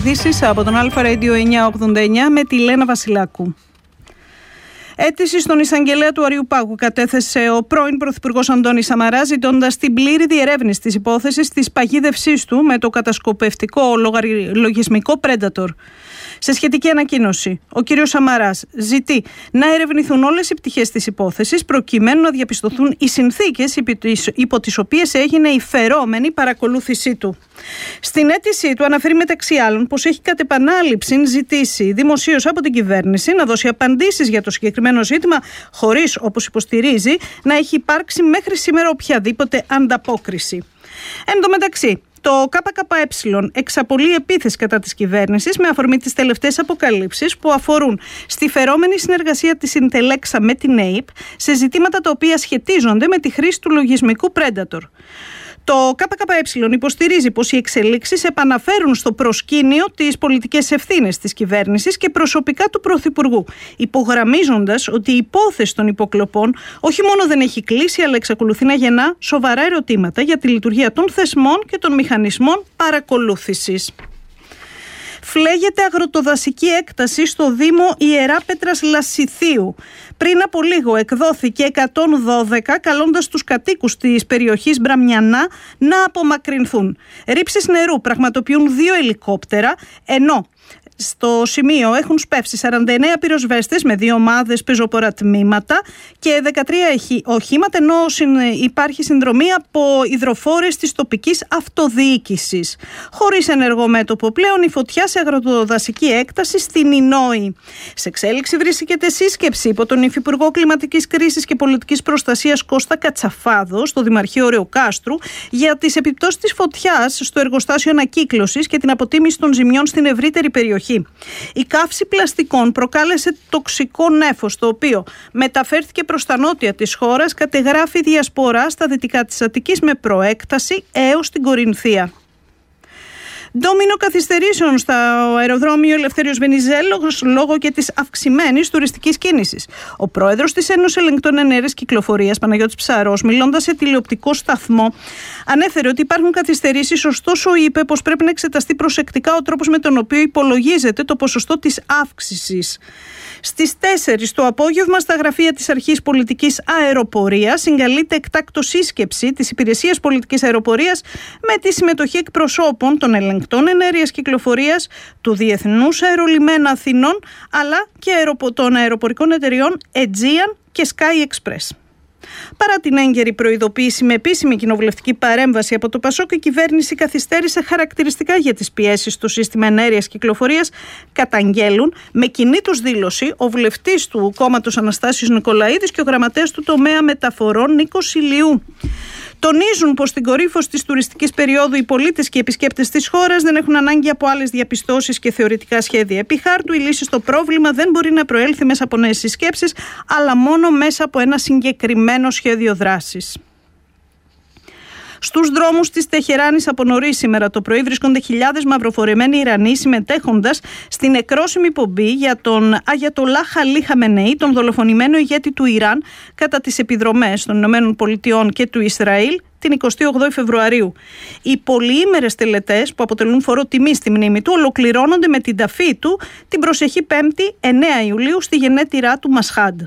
ειδήσεις από τον Αλφα Radio 989 με τη Λένα Βασιλάκου. Αίτηση στον εισαγγελέα του Αριού Πάγου κατέθεσε ο πρώην Πρωθυπουργός Αντώνης Σαμαράς, ζητώντας την πλήρη διερεύνηση της υπόθεσης της παγίδευσής του με το κατασκοπευτικό λογισμικό Predator. Σε σχετική ανακοίνωση, ο κ. Σαμαράς ζητεί να ερευνηθούν όλες οι πτυχές της υπόθεσης προκειμένου να διαπιστωθούν οι συνθήκες υπό τις οποίες έγινε η φερόμενη παρακολούθησή του. Στην αίτησή του αναφέρει μεταξύ άλλων πως έχει κατ' επανάληψη ζητήσει δημοσίως από την κυβέρνηση να δώσει απαντήσεις για το συγκεκριμένο ζήτημα, χωρίς, όπως υποστηρίζει, να έχει υπάρξει μέχρι σήμερα οποιαδήποτε ανταπόκριση. Εν τω μεταξύ, το ΚΚΕ εξαπολύει επίθεση κατά της κυβέρνησης με αφορμή τις τελευταίες αποκαλύψεις που αφορούν στη φερόμενη συνεργασία της Intelexa με την ΑΕΠ σε ζητήματα τα οποία σχετίζονται με τη χρήση του λογισμικού Predator. Το ΚΚΕ υποστηρίζει πως οι εξελίξεις επαναφέρουν στο προσκήνιο τις πολιτικές ευθύνες της κυβέρνησης και προσωπικά του Πρωθυπουργού, υπογραμμίζοντας ότι η υπόθεση των υποκλοπών όχι μόνο δεν έχει κλείσει, αλλά εξακολουθεί να γεννά σοβαρά ερωτήματα για τη λειτουργία των θεσμών και των μηχανισμών παρακολούθησης. Φλέγεται αγροτοδασική έκταση στο Δήμο Ιεράπετρας Λασιθίου. Πριν από λίγο εκδόθηκε 112 καλώντας τους κατοίκους της περιοχής Μπραμιανά να απομακρυνθούν. Ρήψεις νερού πραγματοποιούν 2 ελικόπτερα, ενώ στο σημείο έχουν σπεύσει 49 πυροσβέστες με 2 ομάδες πεζοπορατμήματα και 13 οχήματα, ενώ υπάρχει συνδρομή από υδροφόρες της τοπικής αυτοδιοίκησης. Χωρίς ενεργό μέτωπο πλέον η φωτιά σε αγροτοδασική έκταση στην Ινόη. Σε εξέλιξη βρίσκεται σύσκεψη υπό τον Υφυπουργό Κλιματικής Κρίσης και Πολιτικής Προστασίας Κώστα Κατσαφάδο στο Δημαρχείο Ρεοκάστρου για τις επιπτώσεις της φωτιάς στο εργοστάσιο ανακύκλωσης και την αποτίμηση των ζημιών στην ευρύτερη περιοχή. Η καύση πλαστικών προκάλεσε τοξικό νέφος, το οποίο μεταφέρθηκε προς τα νότια της χώρας, κατεγράφει διασπορά στα δυτικά της Αττικής με προέκταση έως την Κορινθία. Ντόμινο καθυστερήσεων στο αεροδρόμιο Ελευθέριος Βενιζέλος λόγω και της αυξημένης τουριστικής κίνησης. Ο πρόεδρος της Ένωσης Ελεγκτών Ενέργειας Κυκλοφορίας, Παναγιώτης Ψαρός, μιλώντας σε τηλεοπτικό σταθμό, ανέφερε ότι υπάρχουν καθυστερήσεις, ωστόσο είπε πως πρέπει να εξεταστεί προσεκτικά ο τρόπος με τον οποίο υπολογίζεται το ποσοστό της αύξησης. Στις 4 το απόγευμα, στα γραφεία της Αρχής Πολιτικής Αεροπορίας, συγκαλείται εκτάκτο σύσκεψη της Υπηρεσίας Πολιτικής Αεροπορίας με τη συμμετοχή εκπροσώπων των ελεγκτών ενέργειας κυκλοφορίας, του Διεθνούς Αερολιμένα Αθηνών, αλλά και των αεροπορικών εταιριών Aegean και Sky Express. Παρά την έγκαιρη προειδοποίηση με επίσημη κοινοβουλευτική παρέμβαση από το ΠΑΣΟΚ, η κυβέρνηση καθυστέρησε χαρακτηριστικά για τις πιέσεις στο σύστημα ενέργειας κυκλοφορίας, καταγγέλουν με κοινή τους δήλωση ο βουλευτής του κόμματος Αναστάσιος Νικολαίδης και ο γραμματέας του τομέα μεταφορών Νίκος Ηλιού. Τονίζουν πως στην κορύφωση της τουριστικής περίοδου οι πολίτες και οι επισκέπτες της χώρας δεν έχουν ανάγκη από άλλες διαπιστώσεις και θεωρητικά σχέδια. Επί χάρτου, η λύση στο πρόβλημα δεν μπορεί να προέλθει μέσα από νέες συσκέψεις, αλλά μόνο μέσα από ένα συγκεκριμένο σχέδιο δράσης. Στους δρόμους της Τεχεράνης από νωρίς σήμερα το πρωί βρίσκονται χιλιάδες μαυροφορεμένοι Ιρανοί συμμετέχοντας στην εκρόσιμη πομπή για τον Αγιατολά Χαλί Χαμενεή, τον δολοφονημένο ηγέτη του Ιράν, κατά τις επιδρομές των ΗΠΑ και του Ισραήλ την 28η Φεβρουαρίου. Οι πολυήμερες τελετές που αποτελούν φόρο τιμή στη μνήμη του ολοκληρώνονται με την ταφή του την προσεχή 5η 9 Ιουλίου στη γενέτειρά του Μασχάντ.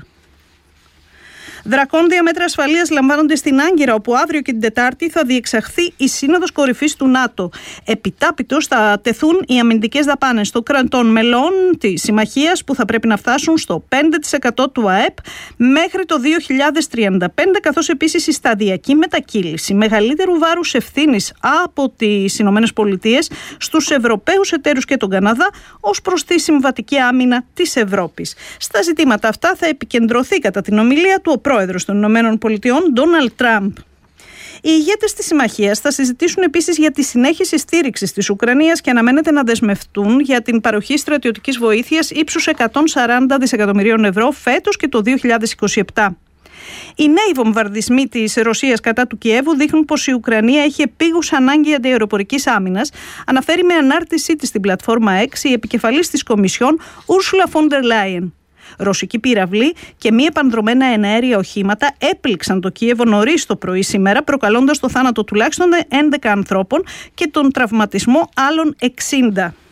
Δρακόντια μέτρα ασφαλείας λαμβάνονται στην Άγκυρα, όπου αύριο και την Τετάρτη θα διεξαχθεί η Σύνοδος Κορυφής του ΝΑΤΟ. Επιτάπητος θα τεθούν οι αμυντικές δαπάνες των κρατών μελών της συμμαχίας, που θα πρέπει να φτάσουν στο 5% του ΑΕΠ μέχρι το 2035, καθώς επίσης η σταδιακή μετακύληση μεγαλύτερου βάρους ευθύνης από τις ΗΠΑ στους Ευρωπαίους εταίρους και τον Καναδά ως προς τη συμβατική άμυνα της Ευρώπης. Στα ζητήματα αυτά θα επικεντρωθεί κατά την ομιλία του ο πρόεδρος των ΗΠΑ, Ντόναλντ Τραμπ. Οι ηγέτες της συμμαχίας θα συζητήσουν επίσης για τη συνέχιση στήριξης της Ουκρανίας και αναμένεται να δεσμευτούν για την παροχή στρατιωτικής βοήθειας ύψους 140 δισεκατομμυρίων ευρώ φέτος και το 2027. Οι νέοι βομβαρδισμοί της Ρωσίας κατά του Κιέβου δείχνουν πως η Ουκρανία έχει επίγουσα ανάγκη αντιαεροπορικής άμυνας, αναφέρει με ανάρτησή της στην πλατφόρμα X η επικεφαλής της Κομισιόν, Ursula von der Leyen. Ρωσική πύραυλη και μη επανδρομένα εναέρια οχήματα έπληξαν το Κίεβο νωρίς το πρωί σήμερα, προκαλώντας το θάνατο τουλάχιστον 11 ανθρώπων και τον τραυματισμό άλλων 60.